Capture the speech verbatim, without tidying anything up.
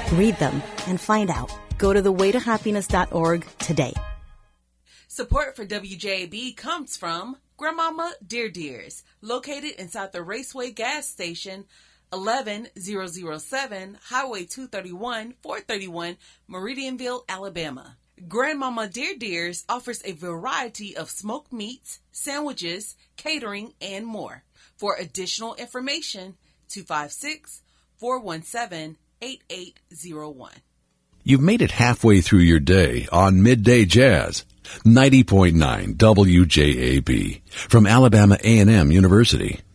Read them and find out. Go to the way to happiness dot org today. Support for W J A B comes from Grandmama Dear Dears, located inside the Raceway gas station, eleven thousand seven Highway two thirty-one, four thirty-one, Meridianville, Alabama. Grandmama Dear Dears offers a variety of smoked meats, sandwiches, catering, and more. For additional information, two five six, four one seven, eight eight zero one. You've made it halfway through your day on Midday Jazz, ninety point nine W J A B, from Alabama A and M University.